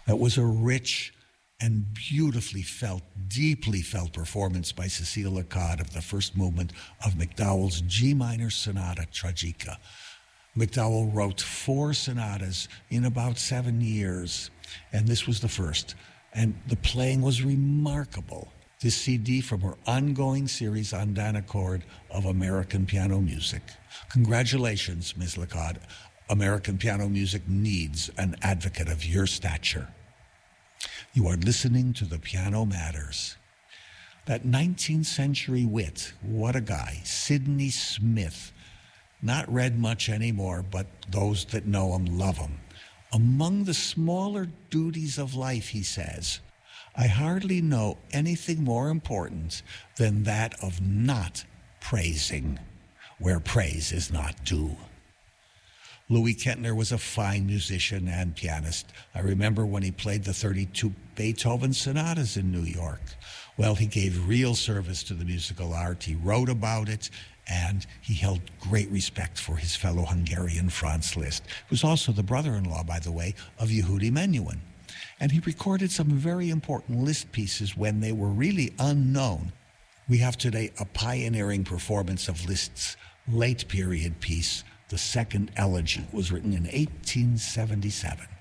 That was a rich and beautifully felt, deeply felt performance by Cécile Lacoste of the first movement of MacDowell's G minor sonata Tragica. MacDowell wrote 4 sonatas in about 7 years, and this was the first. And the playing was remarkable. This CD from her ongoing series on Danacord of American piano music. Congratulations, Ms. Lacoste. American piano music needs an advocate of your stature. You are listening to The Piano Matters. That 19th century wit, what a guy, Sidney Smith. Not read much anymore, but those that know him love him. Among the smaller duties of life, he says, I hardly know anything more important than that of not praising where praise is not due. Louis Kentner was a fine musician and pianist. I remember when he played the 32 Beethoven sonatas in New York. Well, he gave real service to the musical art. He wrote about it, and he held great respect for his fellow Hungarian Franz Liszt. He was also the brother-in-law, by the way, of Yehudi Menuhin. And he recorded some very important Liszt pieces when they were really unknown. We have today a pioneering performance of Liszt's late period piece, The Second Elegy. It was written in 1877.